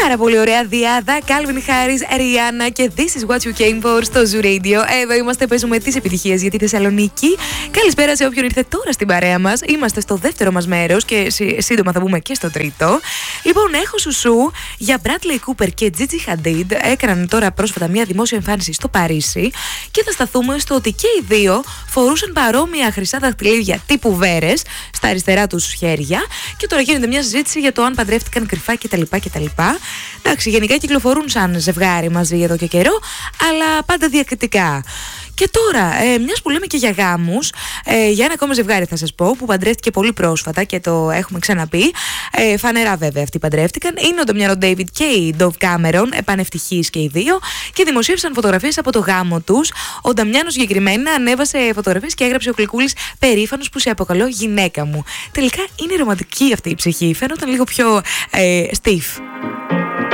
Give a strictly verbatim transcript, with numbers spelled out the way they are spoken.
Πάρα πολύ ωραία διάδα. Calvin Harris, Rihanna και This is what you came for στο Zoo Radio. Εδώ είμαστε, παίζουμε τις επιτυχίες για τη Θεσσαλονίκη. Καλησπέρα σε όποιον ήρθε τώρα στην παρέα μας. Είμαστε στο δεύτερο μας μέρος και σύντομα θα μπούμε και στο τρίτο. Λοιπόν, έχω σουσού για Bradley Cooper και Gigi Hadid. Έκαναν τώρα πρόσφατα μια δημόσια εμφάνιση στο Παρίσι και θα σταθούμε στο ότι και οι δύο φορούσαν παρόμοια χρυσά δαχτυλίδια τύπου βέρες στα αριστερά τους χέρια και τώρα γίνεται μια συζήτηση για το αν παντρεύτηκαν κρυφά κτλ. κτλ. Εντάξει, γενικά κυκλοφορούν σαν ζευγάρι μαζί εδώ και καιρό, αλλά πάντα διακριτικά. Και τώρα, ε, μιας που λέμε και για γάμους, ε, για ένα ακόμα ζευγάρι θα σας πω, που παντρεύτηκε πολύ πρόσφατα και το έχουμε ξαναπεί. Ε, φανερά βέβαια αυτοί παντρεύτηκαν. Είναι ο Νταμιάνο Ντέιβιντ και η Ντοβ Κάμερον, επανευτυχείς και οι δύο, και δημοσίευσαν φωτογραφίες από το γάμο τους. Ο Νταμιάνο συγκεκριμένα ανέβασε φωτογραφίες και έγραψε ο Κλικούλης περήφανος που σε αποκαλώ γυναίκα μου. Τελικά είναι ρομαντική αυτή η ψυχή, φαίνονταν λίγο πιο ε, stiff.